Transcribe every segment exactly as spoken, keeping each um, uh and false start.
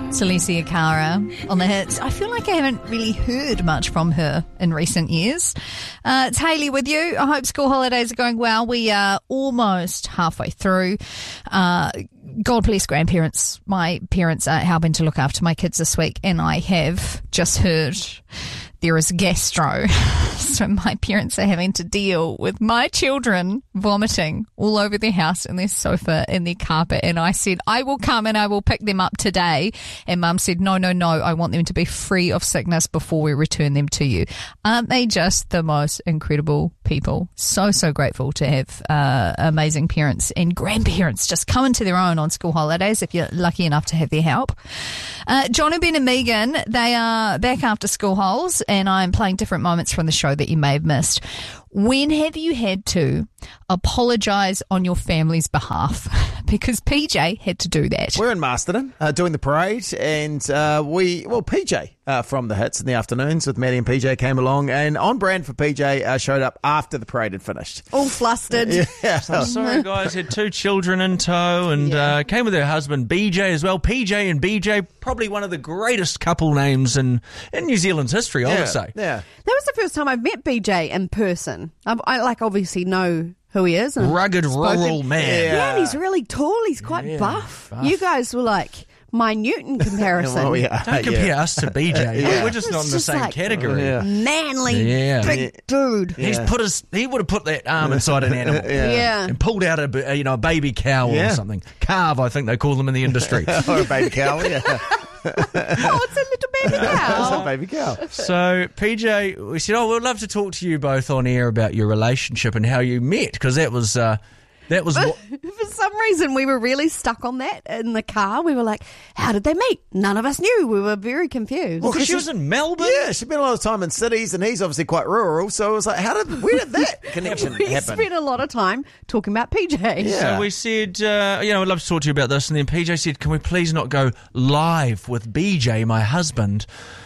Celicia Cara on the hits. I feel like I haven't really heard much from her in recent years. Uh, it's Hayley with you. I hope school holidays are going well. We are almost halfway through. Uh, God bless grandparents. My parents are helping to look after my kids this week, and I have just heard there is gastro. So my parents are having to deal with my children vomiting all over their house and their sofa and their carpet. And I said, I will come and I will pick them up today. And Mum said, no, no, no, I want them to be free of sickness before we return them to you. Aren't they just the most incredible people? So, so grateful to have uh, amazing parents and grandparents just come into their own on school holidays if you're lucky enough to have their help. Uh, John, Ben and Megan, they are back after school holes, and I'm playing different moments from the show that you may have missed. When have you had to apologise on your family's behalf? Because P J had to do that. We're in Masterton uh, doing the parade, and uh, we, well, P J uh, from the hits in the afternoons with Maddie and P J came along, and on brand for P J uh, showed up after the parade had finished. All flustered. Yeah. I'm sorry, guys. Had two children in tow, and yeah. uh, came with her husband B J as well. P J and B J, probably one of the greatest couple names in, in New Zealand's history, I yeah. would say. Yeah. That was the first time I've met B J in person. I, I like obviously know who he is. And rugged spoken. rural man. Yeah. yeah, and he's really tall. He's quite yeah, buff. buff. You guys were like minute in comparison. well, yeah. Don't compare yeah. us to B J. Yeah. We're just not It's in the just same like category. Yeah. Manly, Yeah. big Yeah. dude. Yeah. He's put his. He would have put that arm inside an animal. Yeah. Yeah. And pulled out a, you know, a baby cow Yeah. or something. Calve, I think they call them in the industry. Or a baby cow, yeah. Oh, it's a little baby It's a cow. baby cow. So, P J, we said, oh, we'd love to talk to you both on air about your relationship and how you met, because that was... Uh, That was what... For some reason, we were really stuck on that in the car. We were like, how did they meet? None of us knew. We were very confused. Well, because she was in Melbourne. Yeah, she spent a lot of time in cities, and he's obviously quite rural, so it was like, how did, where did that connection we happen? spent a lot of time talking about P J. Yeah. So we said, uh, you know, I'd love to talk to you about this. And then P J said, can we please not go live with B J, my husband?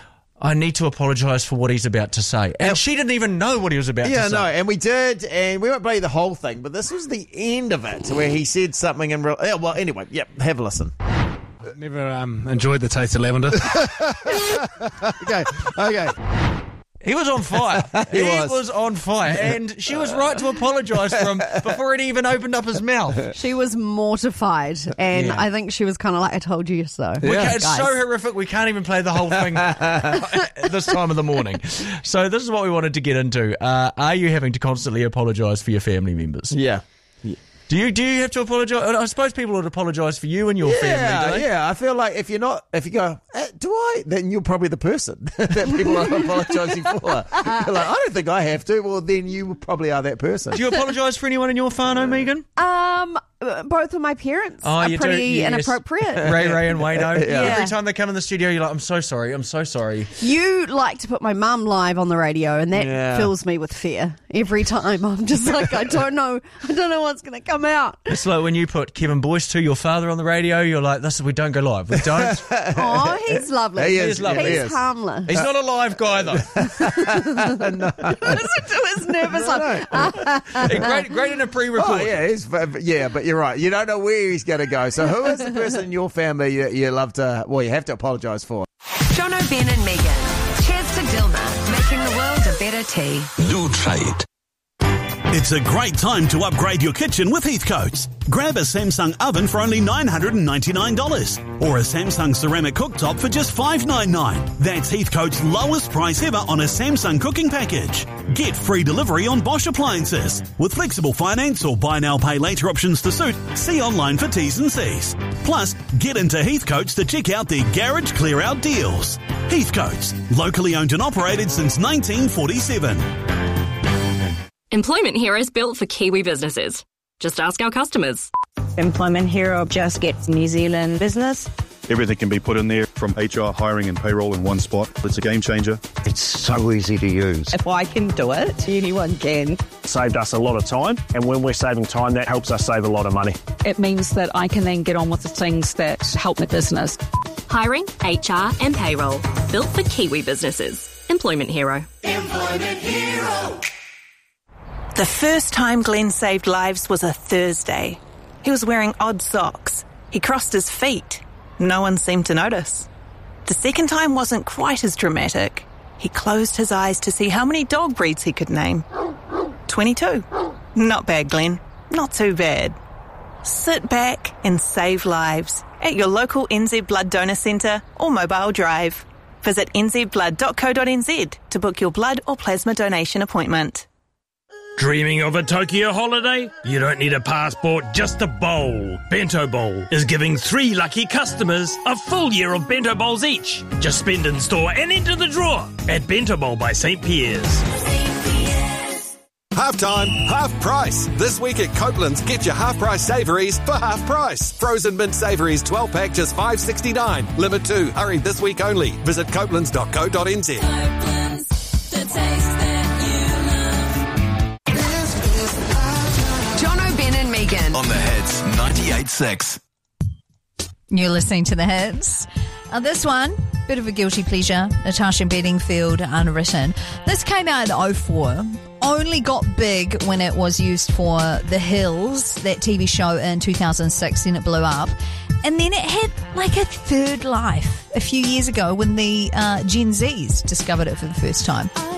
I need to apologise for what he's about to say. And Now, she didn't even know what he was about Yeah, to say. no, and we did, and we won't play the whole thing, but this was the end of it, where he said something in real... Yeah, well, anyway, yep, have a listen. Never um, enjoyed the taste of lavender. Okay, okay. He was on fire. He he was. was. on fire. And she was right to apologise for him before he even opened up his mouth. She was mortified, and Yeah. I think she was kind of like, I told you so. We Yeah. can't- it's Guys. so horrific, we can't even play the whole thing at this time of the morning. So this is what we wanted to get into. Uh, are you having to constantly apologise for your family members? Yeah. Do you do you have to apologise? I suppose people would apologise for you and your Yeah, family, don't they? yeah. I feel like if you're not, if you go, eh, do I? Then you're probably the person that people are apologising for. You're like, I don't think I have to. Well, then you probably are that person. Do you apologise for anyone in your whānau, Megan? Um, both of my parents Oh, are you do, pretty yes. inappropriate. Ray Ray and Wayno. Yeah. Every time they come in the studio, you're like, I'm so sorry, I'm so sorry. You like to put my mum live on the radio, and that Yeah. fills me with fear every time. I'm just like, I don't know, I don't know what's going to come out. It's like when you put Kevin Boyce to your father on the radio, you're like, this we don't go live. We don't. Oh, he's lovely. He is, He's lovely. he He's is. harmless. He's not a live guy, though. Listen to his nervous laugh. great, great in a pre-record. Oh, yeah, he's, yeah, but you're right. You don't know where he's going to go. So who is the person in your family you, you love to, well, you have to apologise for? John O'Ben and Megan. Cheers to Dilma, making the world a better tea. Do try it. It's a great time to upgrade your kitchen with Heathcote's. Grab a Samsung oven for only nine hundred ninety-nine dollars or a Samsung ceramic cooktop for just five hundred ninety-nine dollars. That's Heathcote's lowest price ever on a Samsung cooking package. Get free delivery on Bosch appliances. With flexible finance or buy now pay later options to suit, see online for T's and C's. Plus, get into Heathcote's to check out their garage clear out deals. Heathcote's, locally owned and operated since nineteen forty-seven. Employment Hero is built for Kiwi businesses. Just ask our customers. Employment Hero just gets New Zealand business. Everything can be put in there, from H R, hiring and payroll in one spot. It's a game changer. It's so easy to use. If I can do it, anyone can. Saved us a lot of time, and when we're saving time, that helps us save a lot of money. It means that I can then get on with the things that help my business. Hiring, H R and payroll. Built for Kiwi businesses. Employment Hero. Employment Hero. The first time Glenn saved lives was a Thursday. He was wearing odd socks. He crossed his feet. No one seemed to notice. The second time wasn't quite as dramatic. He closed his eyes to see how many dog breeds he could name. twenty-two. Not bad, Glenn. Not too bad. Sit back and save lives at your local N Z Blood Donor Centre or Mobile Drive. Visit n z blood dot co dot n z to book your blood or plasma donation appointment. Dreaming of a Tokyo holiday? You don't need a passport, just a bowl. Bento Bowl is giving three lucky customers a full year of Bento Bowls each. Just spend in store and enter the draw at Bento Bowl by Saint Pierre's. Half time, half price. This week at Copeland's, get your half price savouries for half price. Frozen mint savouries twelve pack just five dollars sixty-nine. Limit two. Hurry this week only. Visit copelands dot co dot n z. Copeland's, the taste that you love. Jono, Ben and Megan. On the Hits ninety-eight point six. You're listening to The Hits. Uh, this one, bit of a guilty pleasure, Natasha Bedingfield, Unwritten. This came out in oh four. Only got big when it was used for The Hills, that T V show in two thousand six, and it blew up. And then it had like a third life a few years ago when the uh, Gen Zs discovered it for the first time.